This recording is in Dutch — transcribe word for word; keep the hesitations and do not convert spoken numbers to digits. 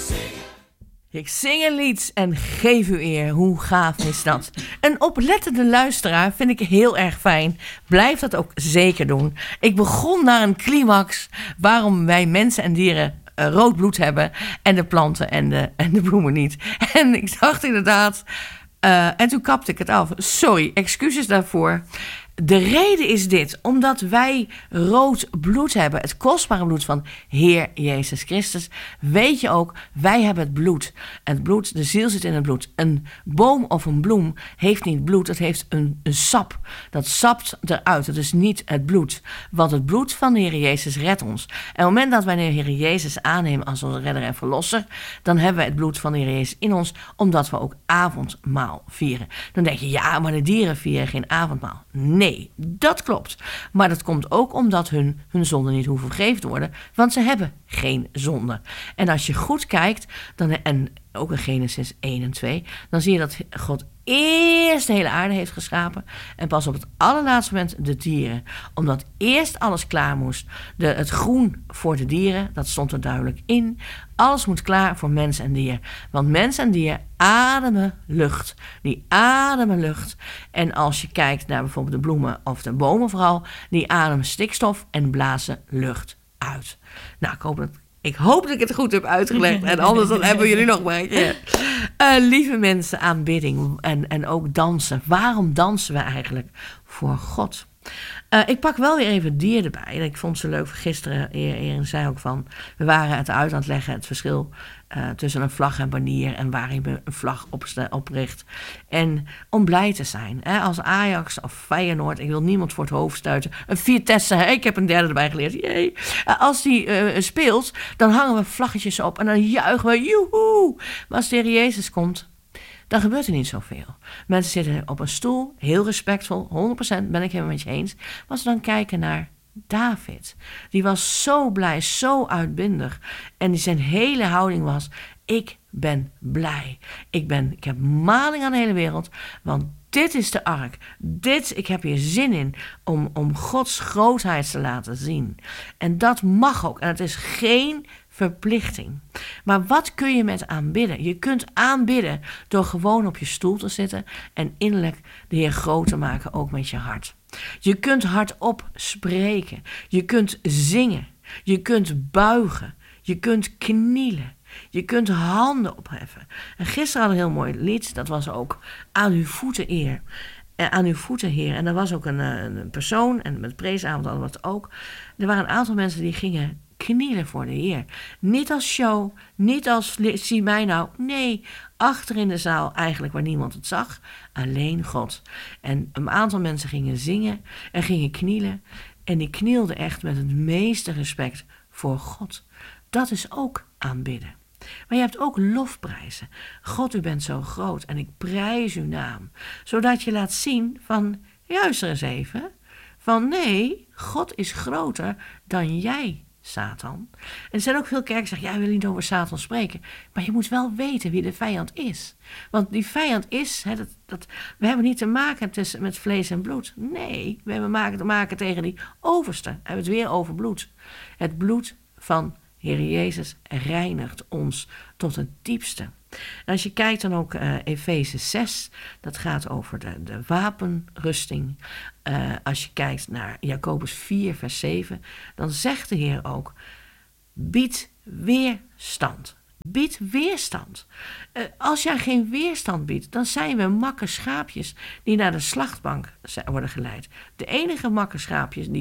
Ik zing een lied en geef u eer. Hoe gaaf is dat? Een oplettende luisteraar vind ik heel erg fijn. Blijf dat ook zeker doen. Ik begon naar een climax waarom wij mensen en dieren uh, rood bloed hebben en de planten en de, en de bloemen niet. En ik dacht inderdaad... Uh, en toen kapte ik het af. Sorry, excuses daarvoor. De reden is dit, omdat wij rood bloed hebben, het kostbare bloed van Heer Jezus Christus, weet je ook, wij hebben het bloed. Het bloed, de ziel zit in het bloed. Een boom of een bloem heeft niet bloed, het heeft een, een sap. Dat sapt eruit, het is niet het bloed. Want het bloed van de Heer Jezus redt ons. En op het moment dat wij de Heer Jezus aannemen als onze redder en verlosser, dan hebben we het bloed van de Heer Jezus in ons, omdat we ook avondmaal vieren. Dan denk je, ja, maar de dieren vieren geen avondmaal. Nee. Nee, dat klopt. Maar dat komt ook omdat hun, hun zonden niet hoeven vergeven te worden, want ze hebben geen zonde. En als je goed kijkt, dan, en ook in Genesis één en twee, dan zie je dat God eerst de hele aarde heeft geschapen en pas op het allerlaatste moment de dieren. Omdat eerst alles klaar moest. De, het groen voor de dieren, dat stond er duidelijk in. Alles moet klaar voor mens en dier. Want mens en dier ademen lucht. Die ademen lucht. En als je kijkt naar bijvoorbeeld de bloemen of de bomen vooral, die ademen stikstof en blazen lucht uit. Nou, ik hoop dat Ik hoop dat ik het goed heb uitgelegd. En anders dan hebben jullie nog maar een keer. Uh, lieve mensen, aanbidding en, en ook dansen. Waarom dansen we eigenlijk voor God? Uh, ik pak wel weer even het dier erbij. Ik vond ze leuk. Gisteren, Erin zei ook van, we waren het uit aan het leggen, het verschil uh, tussen een vlag en banier en waar je een vlag op, opricht. En om blij te zijn. Hè? Als Ajax of Feyenoord, ik wil niemand voor het hoofd stuiten. Een Vitesse, hè? Ik heb een derde erbij geleerd. Yay. Uh, als die uh, speelt, dan hangen we vlaggetjes op en dan juichen we, joehoe. Maar als de Heer Jezus komt, dan gebeurt er niet zoveel. Mensen zitten op een stoel, heel respectvol, honderd procent ben ik helemaal met je eens. Maar als we dan kijken naar David, die was zo blij, zo uitbundig. En die zijn hele houding was, ik ben blij. Ik, ben, ik heb maling aan de hele wereld, want dit is de ark. Dit, ik heb hier zin in om, om Gods grootheid te laten zien. En dat mag ook. En het is geen verplichting. Maar wat kun je met aanbidden? Je kunt aanbidden door gewoon op je stoel te zitten en innerlijk de Heer groot te maken, ook met je hart. Je kunt hardop spreken. Je kunt zingen. Je kunt buigen. Je kunt knielen. Je kunt handen opheffen. En gisteren hadden we een heel mooi lied. Dat was ook aan uw voeten eer. En aan uw voeten, Heer. En er was ook een, een persoon. En met preesavond hadden we het ook. Er waren een aantal mensen die gingen knielen voor de Heer. Niet als show. Niet als zie mij nou. Nee, achter in de zaal eigenlijk waar niemand het zag. Alleen God. En een aantal mensen gingen zingen. En gingen knielen. En die knielden echt met het meeste respect voor God. Dat is ook aanbidden. Maar je hebt ook lofprijzen. God, u bent zo groot en ik prijs uw naam. Zodat je laat zien van, luister eens even. Van nee, God is groter dan jij, Satan. En er zijn ook veel kerken die zeggen, ja, we willen niet over Satan spreken. Maar je moet wel weten wie de vijand is. Want die vijand is, hè, dat, dat, we hebben niet te maken tussen, met vlees en bloed. Nee, we hebben maken, te maken tegen die overste. We hebben het weer over bloed. Het bloed van Heer Jezus reinigt ons tot het diepste. En als je kijkt dan ook uh, Efeze zes, dat gaat over de, de wapenrusting. Uh, als je kijkt naar Jacobus vier, vers zeven, dan zegt de Heer ook, bied weerstand. Bied weerstand. Uh, als jij geen weerstand biedt, dan zijn we makke schaapjes die naar de slachtbank worden geleid. De enige makke schaapjes die